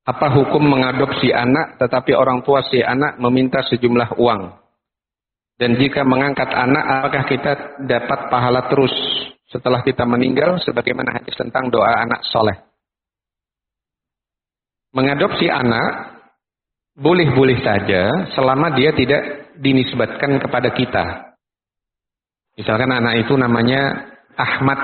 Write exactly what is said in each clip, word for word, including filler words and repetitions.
Apa hukum mengadopsi anak tetapi orang tua si anak meminta sejumlah uang? Dan jika mengangkat anak, apakah kita dapat pahala terus setelah kita meninggal sebagaimana hadis tentang doa anak soleh? Mengadopsi anak boleh-boleh saja selama dia tidak dinisbatkan kepada kita. Misalkan anak itu namanya Ahmad,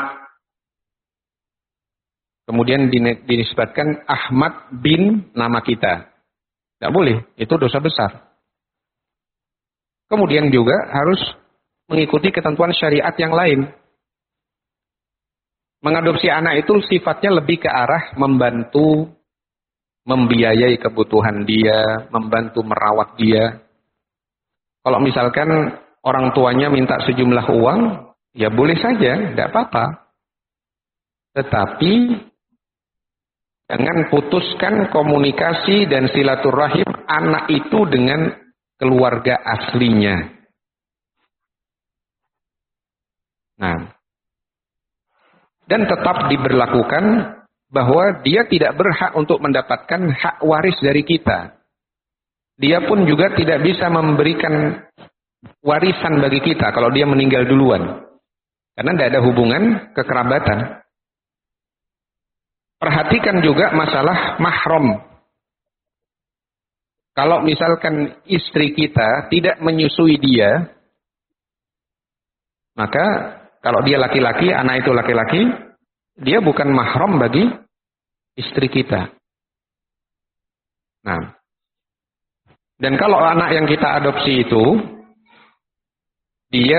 kemudian dinisbatkan Ahmad bin nama kita. Tidak boleh, itu dosa besar. Kemudian juga harus mengikuti ketentuan syariat yang lain. Mengadopsi anak itu sifatnya lebih ke arah membantu, membiayai kebutuhan dia, membantu merawat dia. Kalau misalkan orang tuanya minta sejumlah uang, ya boleh saja, tidak apa-apa. Tetapi jangan putuskan komunikasi dan silaturahim anak itu dengan keluarga aslinya. Nah, dan tetap diberlakukan bahwa dia tidak berhak untuk mendapatkan hak waris dari kita. Dia pun juga tidak bisa memberikan warisan bagi kita kalau dia meninggal duluan. Karena tidak ada hubungan kekerabatan. Perhatikan juga masalah mahram. Kalau misalkan istri kita tidak menyusui dia, maka kalau dia laki-laki, anak itu laki-laki, dia bukan mahram bagi istri kita. Nah, dan kalau anak yang kita adopsi itu, dia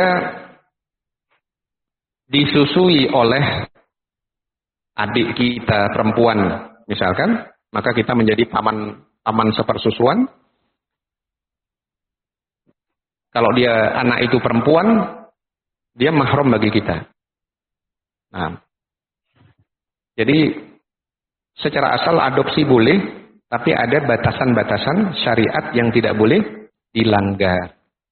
disusui oleh adik kita perempuan, misalkan, maka kita menjadi paman paman sepersusuan. Kalau dia anak itu perempuan, dia mahram bagi kita. Nah, jadi secara asal adopsi boleh, tapi ada batasan-batasan syariat yang tidak boleh dilanggar.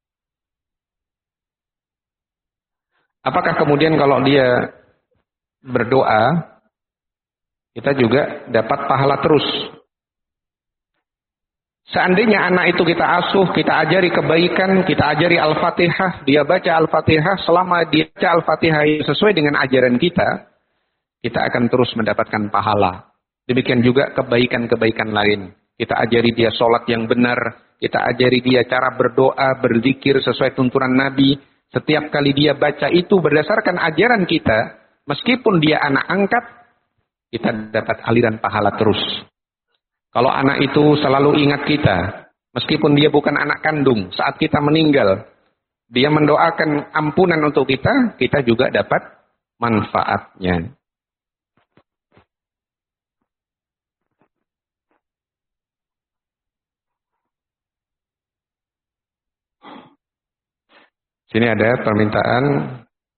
Apakah kemudian kalau dia berdoa, kita juga dapat pahala terus? Seandainya anak itu kita asuh, kita ajari kebaikan, kita ajari Al-Fatihah, dia baca Al-Fatihah, selama dia baca Al-Fatihah sesuai dengan ajaran kita, kita akan terus mendapatkan pahala. Demikian juga kebaikan-kebaikan lain. Kita ajari dia sholat yang benar, kita ajari dia cara berdoa, berzikir sesuai tuntunan Nabi. Setiap kali dia baca itu berdasarkan ajaran kita, meskipun dia anak angkat, kita dapat aliran pahala terus. Kalau anak itu selalu ingat kita, meskipun dia bukan anak kandung, saat kita meninggal, dia mendoakan ampunan untuk kita, kita juga dapat manfaatnya. Sini ada permintaan